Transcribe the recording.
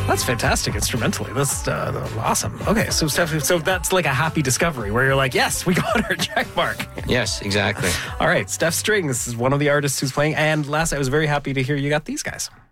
That's fantastic instrumentally. That's awesome. Okay, so Steph, so that's like a happy discovery where you're like, yes, we got our check mark. Yes, exactly. All right, Steph Strings is one of the artists who's playing. And last, I was very happy to hear you got these guys.